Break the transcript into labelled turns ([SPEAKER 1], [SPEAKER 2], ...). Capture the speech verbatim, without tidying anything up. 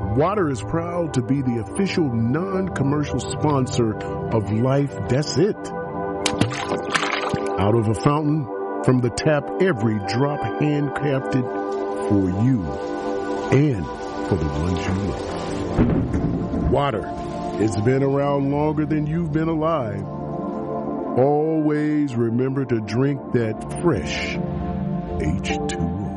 [SPEAKER 1] Water is proud to be the official non-commercial sponsor of Life. That's it. Out of a fountain, from the tap, every drop handcrafted for you and for the ones you love. Water, it's been around longer than you've been alive. Always remember to drink that fresh H two O.